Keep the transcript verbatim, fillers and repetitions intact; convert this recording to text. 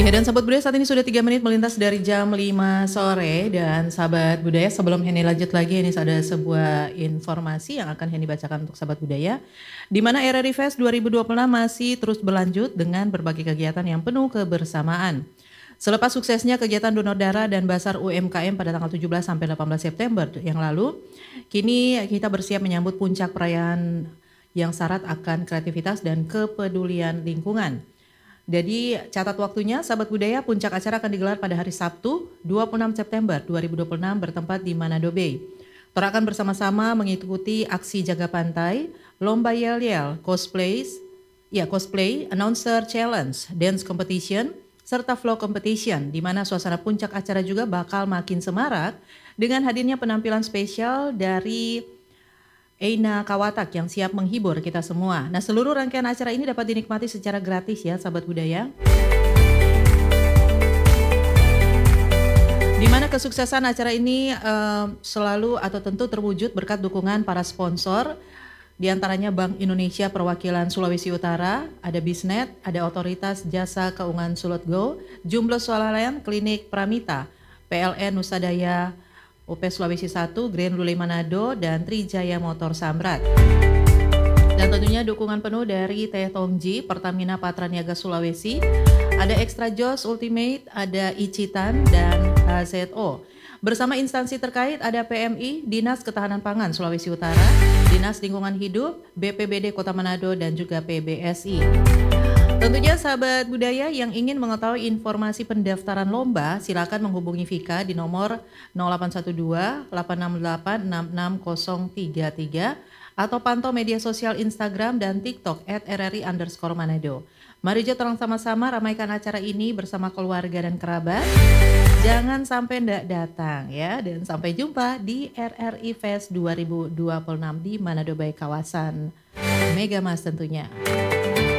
Ya, dan sahabat budaya saat ini sudah tiga menit melintas dari jam lima sore. Dan sahabat budaya, sebelum Henny lanjut lagi, ini ada sebuah informasi yang akan Henny bacakan untuk sahabat budaya, di mana R R I Fest dua ribu dua puluh enam masih terus berlanjut dengan berbagai kegiatan yang penuh kebersamaan. Selepas suksesnya kegiatan donor darah dan Basar U M K M pada tanggal tujuh belas sampai delapan belas September yang lalu, kini kita bersiap menyambut puncak perayaan yang syarat akan kreativitas dan kepedulian lingkungan. Jadi catat waktunya, sahabat budaya, puncak acara akan digelar pada hari Sabtu dua puluh enam September dua ribu dua puluh enam bertempat di Manado Bay. Tora akan bersama-sama mengikuti aksi jaga pantai, lomba yel-yel, cosplays, ya cosplay, announcer challenge, dance competition, serta vlog competition, di mana suasana puncak acara juga bakal makin semarak dengan hadirnya penampilan spesial dari Eina Kawatak yang siap menghibur kita semua. Nah, seluruh rangkaian acara ini dapat dinikmati secara gratis ya, sahabat budaya. Di mana kesuksesan acara ini uh, selalu atau tentu terwujud berkat dukungan para sponsor, di antaranya Bank Indonesia Perwakilan Sulawesi Utara, ada Bisnet, ada Otoritas Jasa Keuangan Sulutgo, Jumlah Swalayan, Klinik Pramita, P L N Nusa Daya U P Sulawesi satu, Grand Lule Manado, dan Trijaya Motor Samrat. Dan tentunya dukungan penuh dari Teh Tongji, Pertamina Patra Niaga Sulawesi, ada Extra Joss Ultimate, ada Icitan, dan H Z O. Bersama instansi terkait ada P M I, Dinas Ketahanan Pangan Sulawesi Utara, Dinas Lingkungan Hidup, B P B D Kota Manado, dan juga P B S I. Tentunya sahabat budaya yang ingin mengetahui informasi pendaftaran lomba, silakan menghubungi Vika di nomor nol delapan satu dua, delapan enam delapan, enam enam nol tiga tiga atau pantau media sosial Instagram dan TikTok at R R I underscore Manado. Mari kita orang sama-sama ramaikan acara ini bersama keluarga dan kerabat. Jangan sampai ndak datang ya, dan sampai jumpa di R R I Fest dua ribu dua puluh enam di Manado Bay kawasan Megamas tentunya.